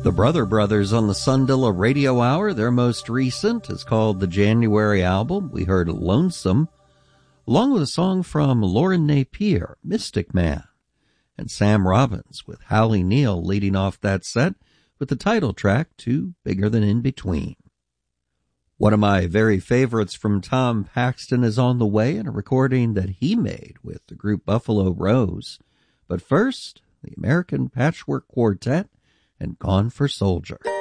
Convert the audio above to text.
The Brother Brothers on the Sundilla Radio Hour. Their most recent is called the January album. We heard Lonesome, along with a song from Lauren Napier, Mystic Man, and Sam Robbins with Hallie Neal leading off that set with the title track to Bigger Than In Between. One of my very favorites from Tom Paxton is on the way in a recording that he made with the group Buffalo Rose. But first, the American Patchwork Quartet and Gone for Soldier.